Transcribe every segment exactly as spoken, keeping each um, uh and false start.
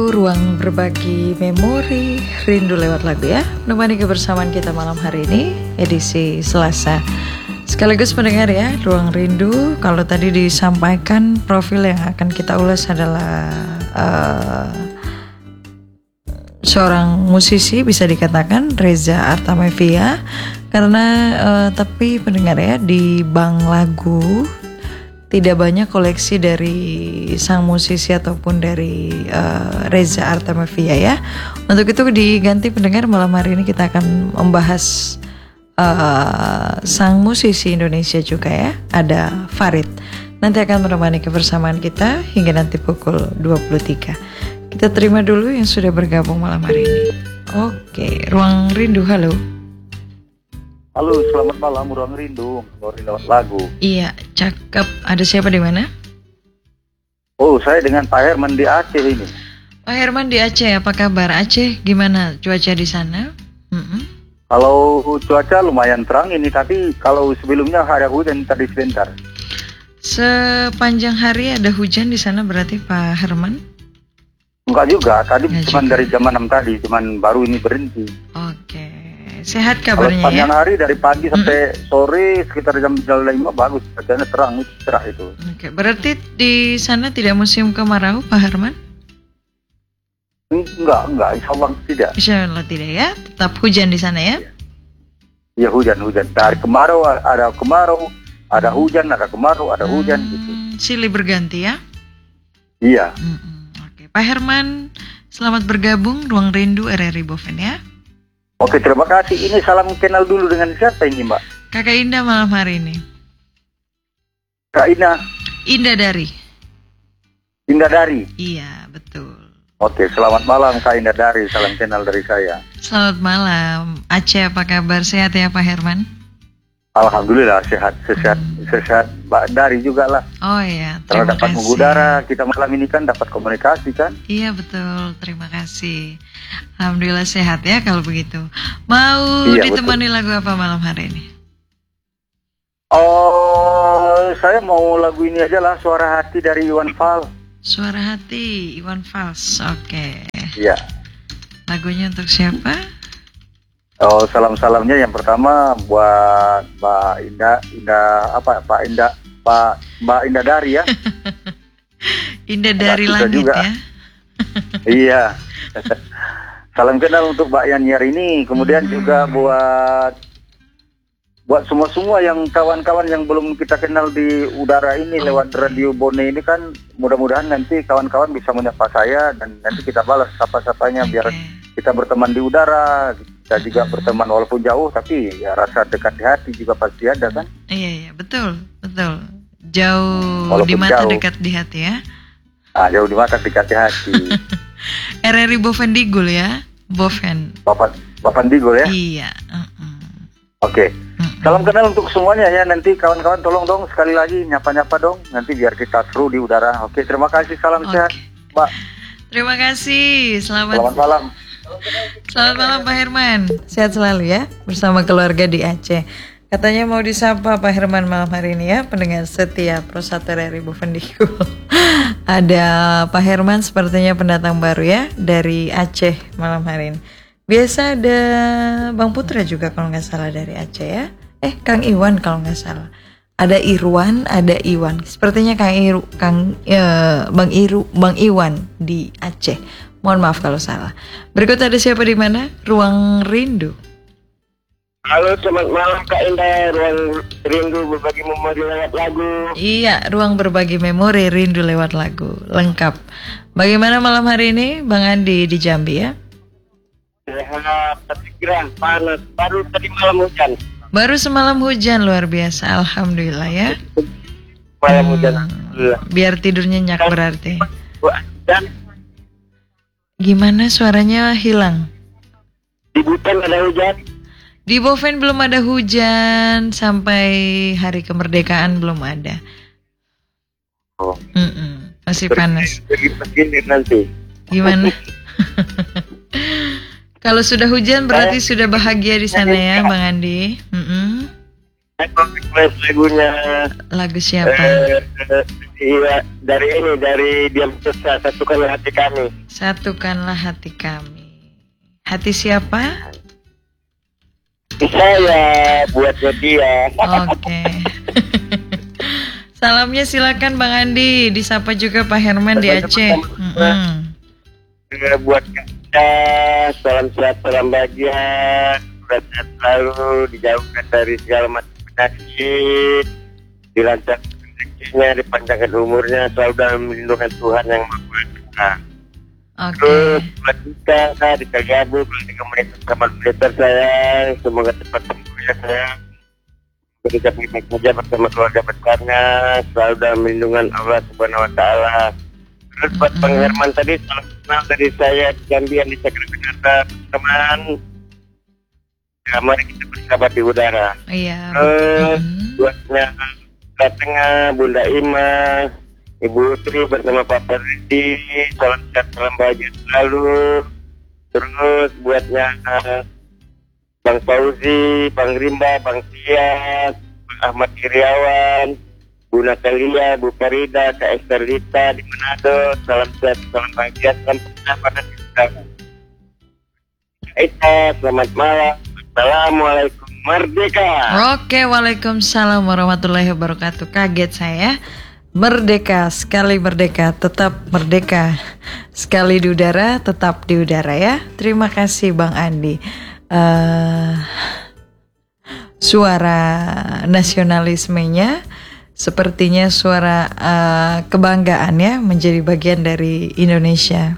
ruang berbagi memori rindu lewat lagu ya. Menemani kebersamaan kita malam hari ini, edisi Selasa. Sekaligus pendengar ya, ruang rindu. Kalau tadi disampaikan profil yang akan kita ulas adalah uh, seorang musisi, bisa dikatakan Reza Artamevia. Karena uh, tapi pendengar ya, di bank lagu tidak banyak koleksi dari sang musisi ataupun dari uh, Reza Artamevia ya. Untuk itu diganti pendengar, malam hari ini kita akan membahas uh, sang musisi Indonesia juga ya. Ada Farid. Nanti akan menemani kebersamaan kita hingga nanti pukul dua puluh tiga. Kita terima dulu yang sudah bergabung malam hari ini. Oke, Ruang Rindu, halo. Halo, selamat malam Ruang Rindu, Memori lewat lagu. Iya, cakep. Ada siapa di mana? Oh, saya dengan Pak Herman di Aceh ini. Pak Herman di Aceh, apa kabar? Aceh gimana cuaca di sana? Mm-mm. Kalau cuaca lumayan terang ini, tapi kalau sebelumnya ada hujan tadi sebentar. Sepanjang hari ada hujan di sana berarti Pak Herman? Enggak juga, tadi cuma juga. dari jam enam tadi, cuman baru ini berhenti. Oke, sehat Kalau kabarnya sepanjang ya? hari dari pagi sampai Mm-mm. sore sekitar jam lima bagus, cuacanya terang, cerah itu. Oke, berarti di sana tidak musim kemarau Pak Herman? Enggak, enggak, insya Allah tidak. Insya Allah tidak ya, tetap hujan di sana ya? Ya hujan-hujan, dari kemarau ada kemarau, ada hujan, ada kemarau, ada hujan Hmm, gitu. silih berganti ya? Iya. Mm-mm. Oke, Pak Herman, selamat bergabung Ruang Rindu R R I Boven ya. Oke, terima kasih. Ini salam kenal dulu dengan siapa ini, Mbak? Kakak Indah malam hari ini. Kak Ina, Indah dari. Indah Dari. Iya, betul. Oke, selamat malam Kak Indah Dari. Salam kenal dari saya. Selamat malam. Aceh apa kabar? Sehat ya Pak Herman? Alhamdulillah sehat, sehat, sehat Mbak Dari juga lah. Oh iya, Kalau terima dapat kasih. mengudara, kita malam ini kan dapat komunikasi kan? Iya betul, terima kasih. Alhamdulillah sehat ya kalau begitu. Mau Iya, ditemani lagu apa malam hari ini? Oh, saya mau lagu ini aja lah, Suara Hati dari Iwan Fals. Suara Hati, Iwan Fals. Oke. Iya. Lagunya untuk siapa? Oh, salam-salamnya yang pertama buat Mbak Indah, Indah apa Pak Indah, Pak Mbak Indah Dari ya. Indah dari Kita langit juga. ya. Iya. Salam kenal untuk Mbak Yanyar ini. Kemudian Hmm. juga buat buat semua-semua yang kawan-kawan yang belum kita kenal di udara ini lewat Oke. Radio Bone ini kan, mudah-mudahan nanti kawan-kawan bisa menyapa saya dan nanti kita balas sapa-sapanya biar Oke. kita berteman di udara. Kita juga Hmm. berteman walaupun jauh, tapi ya rasa dekat di hati juga pasti ada kan. Iya iya betul betul. Jauh Walaupun di mata jauh. dekat di hati ya. Ah, jauh di mata dekat di hati. R R I Boven Digul ya. Boven. Bapak Bapak Digol ya. Iya. uh-uh. Oke. Mm-mm. Salam kenal untuk semuanya ya. Nanti kawan-kawan tolong dong sekali lagi nyapa-nyapa dong. Nanti biar kita seru di udara. Oke, terima kasih. Salam Oke. sehat, Mbak. Terima kasih. Selamat Selamat malam. Selamat malam Pak Herman. Sehat selalu ya bersama keluarga di Aceh. Katanya mau disapa Pak Herman malam hari ini ya, pendengar setia Prosata R R I Boven Digul. Ada Pak Herman sepertinya pendatang baru ya dari Aceh malam hari ini. Biasa ada Bang Putra juga kalau nggak salah dari Aceh ya. Eh Kang Iwan kalau nggak salah. Ada Irwan, ada Iwan. Sepertinya Kang Iru, Kang eh, Bang Iru, Bang Iwan di Aceh. Mohon maaf kalau salah. Berikut ada siapa di mana? Ruang Rindu. Halo, selamat malam Kak Indah, Ruang Rindu berbagi memori lewat lagu. Iya, ruang berbagi memori rindu lewat lagu. Lengkap. Bagaimana malam hari ini Bang Andi di Jambi ya? Sehat, tapi gerah, panas, baru tadi malam hujan. Baru semalam hujan luar biasa. Alhamdulillah ya. Malam hujan. Hmm, Alhamdulillah. biar tidur nyenyak berarti. Dan Gimana suaranya hilang? di Buton ada hujan. Di Boven belum ada hujan. Sampai hari kemerdekaan belum ada. Oh, Mm-mm, masih panas. begini nanti. Gimana? Kalau sudah hujan berarti sudah bahagia di sana ya Bang Andi. Mm-mm. Aku request lagunya. Lagu siapa? Eh, eh, iya, dari ini, dari Diam Susah, Satukanlah Hati Kami. Satukanlah hati kami. Hati siapa? Saya buatnya dia. Oke. Salamnya silakan Bang Andi, disapa juga Pak Herman di Aceh. Mm-mm. Eh, buat kita, salam sehat, salam bahagia, sehat selalu, dijauhkan dari segala macam penyakit, dilancarkan rezekinya, dipanjangkan umurnya, selalu dalam lindungan Tuhan yang Maha Kuasa. Oke. Terus buat kita, nah, di Kaliabu, di komunitas Kamal Militer sayang, semoga cepat sembuh ya sayang. Ketika baik saja bersama keluarga besarnya, selalu dalam lindungan Allah Subhanahu Wa Taala. Terus buat Bang Herman tadi, salam kenal dari saya di Jambi yang di Sagrada teman. Ya, mari kita bersahabat di udara. Iya. Terus Mm-mm. buatnya Tengah, Bunda Ima, Ibu Tri bersama Pak Ferdi, salam sehat, salam bahagia selalu. Terus buatnya uh, Bang Fauzi, Bang Rimba, Bang Tias, Bang Ahmad Iriawan, Bu Natalia, Bu Farida, Kak Esterlita di Manado, salam sehat, salam bahagia, salam sehat pada kita. Eka, selamat malam. Assalamualaikum, Merdeka. Oke, waalaikumsalam warahmatullahi wabarakatuh. Kaget saya. Merdeka, sekali merdeka, tetap merdeka. Sekali di udara, tetap di udara ya. Terima kasih Bang Andi. Uh, suara nasionalismenya sepertinya suara uh, kebanggaan ya, menjadi bagian dari Indonesia.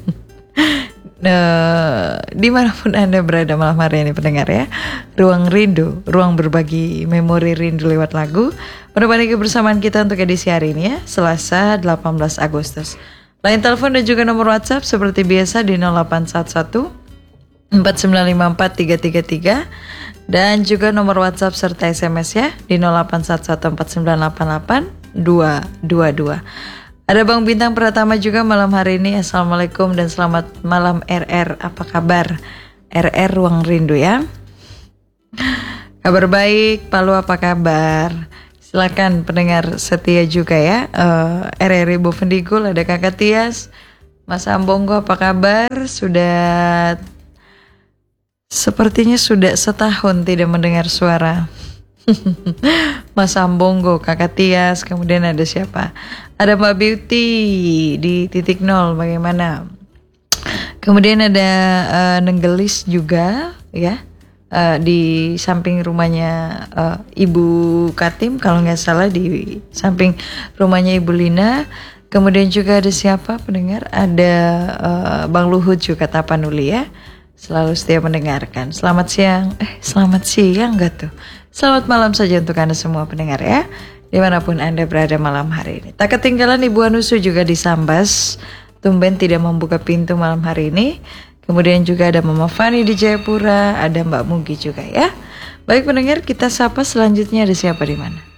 Uh, dimanapun Anda berada malam hari ini pendengar ya, Ruang Rindu, ruang berbagi memori rindu lewat lagu. Menemani kebersamaan kita untuk edisi hari ini ya, Selasa delapan belas Agustus. Line telepon dan juga nomor WhatsApp seperti biasa di nol delapan satu satu empat sembilan lima empat tiga tiga tiga dan juga nomor WhatsApp serta S M S ya di nol delapan satu satu empat sembilan delapan delapan dua dua dua. Ada Bang Bintang Pratama juga malam hari ini. Assalamualaikum dan selamat malam R R. Apa kabar? R R Ruang Rindu ya. Kabar baik, Palu apa kabar? Silakan pendengar setia juga ya. uh, R R Ibu Vendigul, ada Kakak Tias, Mas Ambonggo apa kabar? Sudah sepertinya sudah setahun tidak mendengar suara Mas Ambonggo, Kakak Tias, kemudian ada siapa? Ada Mbak Beauty di titik nol, bagaimana? Kemudian ada uh, Nenggelis juga ya, uh, di samping rumahnya uh, Ibu Katim kalau nggak salah, di samping rumahnya Ibu Lina. Kemudian juga ada siapa pendengar? Ada uh, Bang Luhut juga Tapanuli ya, selalu setia mendengarkan. Selamat siang, eh selamat siang nggak tuh? Selamat malam saja untuk Anda semua pendengar ya, dimanapun Anda berada malam hari ini. Tak ketinggalan Ibu Anusu juga di Sambas, tumben tidak membuka pintu malam hari ini. Kemudian juga ada Mama Fani di Jayapura, ada Mbak Mugi juga ya. Baik pendengar, kita sapa selanjutnya, ada siapa di mana?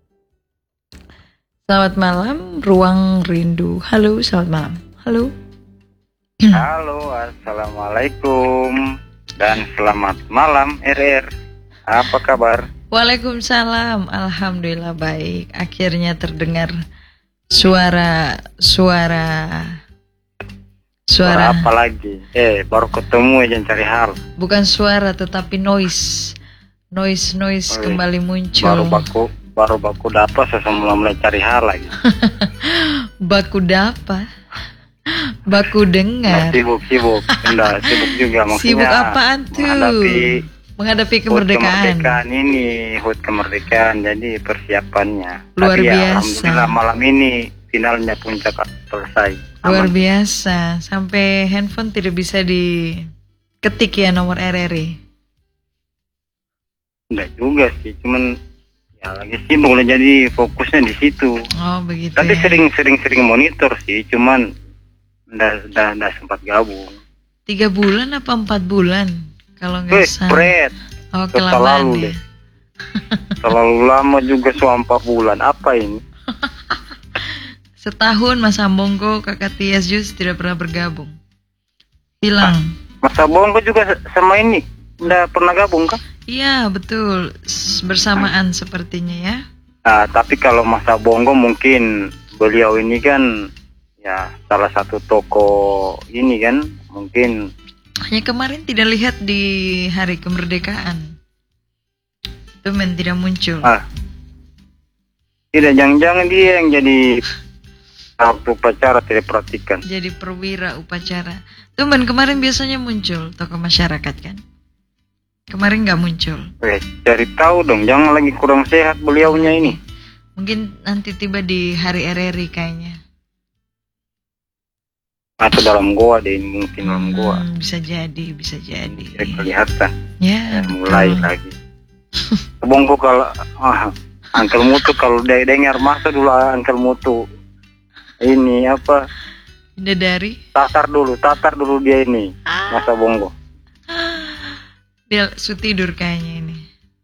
Selamat malam, Ruang Rindu. Halo, selamat malam. Halo. Halo, assalamualaikum dan selamat malam R R. Apa kabar? Waalaikumsalam, alhamdulillah baik. Akhirnya terdengar suara suara suara. Suara apa lagi? Eh, baru ketemu aja cari hal. Bukan suara tetapi noise, noise noise Oh, kembali muncul. Baru baku, baru baku dapat saya mulai mulai cari hal lagi. Baku dapa? Baku dengar. Nah, sibuk sibuk, enggak sibuk juga maksudnya. Sibuk apaan tuh? Menghadapi Menghadapi H U T kemerdekaan. kemerdekaan ini, H U T kemerdekaan, jadi persiapannya. Luar Tapi ya, biasa. alhamdulillah malam ini finalnya puncak selesai. Luar Aman. biasa. Sampai handphone tidak bisa diketik ya nomor R R I. Enggak juga sih, cuman ya lagi sibuk lah, jadi fokusnya di situ. Oh begitu Tapi ya. sering-sering-sering monitor sih, cuman nggak nggak nggak sempat gabung. Tiga bulan apa empat bulan? Kalau Eh, nggak salah. Fred, Oh terlalu kelamaan ya. deh. Terlalu lama juga selama empat bulan. Apa ini? Setahun Mas Ambonggo, Kakak Tias Jus tidak pernah bergabung. Hilang. Masa Bongko juga sama ini nggak pernah gabung kan? Iya betul, S- bersamaan sepertinya ya. Nah, tapi kalau Masa Bongo mungkin beliau ini kan ya salah satu tokoh ini kan mungkin. Hanya kemarin tidak lihat di hari kemerdekaan. Itu men tidak muncul. Ah, tidak, jangan-jangan dia yang jadi waktu upacara tidak perhatikan. Jadi perwira upacara. Tuh men kemarin biasanya muncul tokoh masyarakat kan. Kemarin nggak muncul. Eh, cari tahu dong, jangan lagi kurang sehat beliaunya ini. Mungkin nanti tiba di hari R R I kayaknya. Atau dalam goa deh, ini mungkin dalam goa. Hmm, bisa jadi, bisa jadi. Ya, kelihatan. Ya, Ya, mulai betul. lagi. Bongo kalau ah, Uncle Mutu kalau dia dengar masa dulu Uncle Mutu ini apa Bidadari. tatar dulu, tatar dulu dia ini Masa Bongo. Dia su tidur kayaknya ini.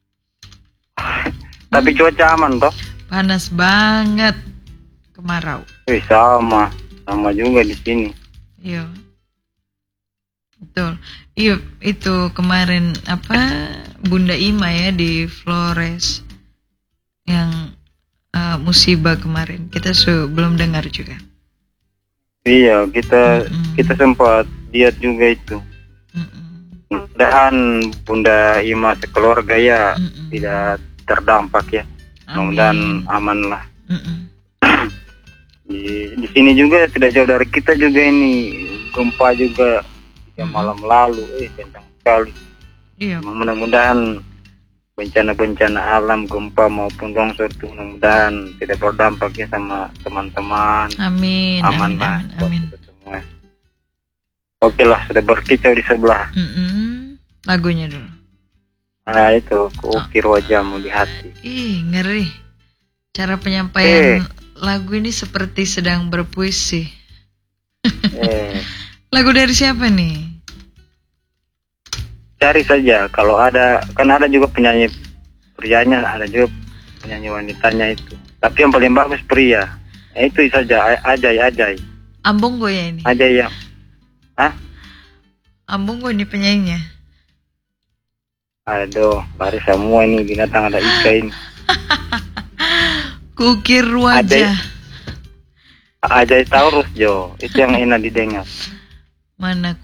Tapi cuaca aman toh? Panas banget. Kemarau. Eh, sama, sama juga di sini. Iya. Betul. Iya, itu kemarin apa Bunda Ima ya di Flores yang uh, musibah kemarin. Kita su belum dengar juga. Iya, kita Mm-mm. kita sempat lihat juga itu. Mm-mm. Mudah-mudahan Bunda Ima sekeluarga ya Mm-mm. tidak terdampak ya. Mudah-mudahan Amin. aman lah. Mm-mm. Di, di sini juga tidak jauh dari kita juga ini gempa juga yang malam lalu, eh kencang sekali. Iya. Mudah-mudahan bencana-bencana alam gempa maupun longsor itu mudah-mudahan tidak berdampak ya sama teman-teman. Amin. Aman Amin. lah Amin. buat Amin. kita semua. Oke lah, sudah berkicau di sebelah. Mm-mm. Lagunya dulu. Nah itu, kuukir wajahmu di hati. Ih, ngeri. Cara penyampaian Eh. lagu ini seperti sedang berpuisi. Eh, Lagu dari siapa nih? cari saja kalau ada, kan ada juga penyanyi prianya, ada juga penyanyi wanitanya itu. Tapi yang paling bagus pria. Ya, itu saja, A- Ajay, Ajay. Ambongo ya ini? Ajay yang, hah? Ambongo ini penyanyinya. Aduh, lari semua ini binatang ada Ika ini. Kukir wajah. Ajay Taurus Jo, itu yang enak didengar. Mana